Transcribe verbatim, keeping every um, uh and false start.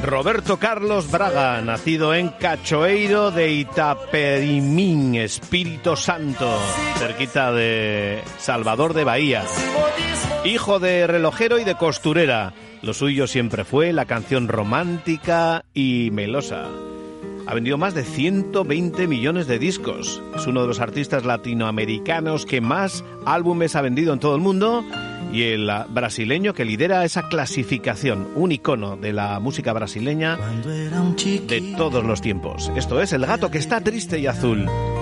Roberto Carlos Braga, nacido en Cachoeiro de Itaperimín, Espírito Santo, cerquita de Salvador de Bahía. Hijo de relojero y de costurera, lo suyo siempre fue la canción romántica y melosa. Ha vendido más de ciento veinte millones de discos. Es uno de los artistas latinoamericanos que más álbumes ha vendido en todo el mundo y el brasileño que lidera esa clasificación, un icono de la música brasileña de todos los tiempos. Esto es El gato que está triste y azul.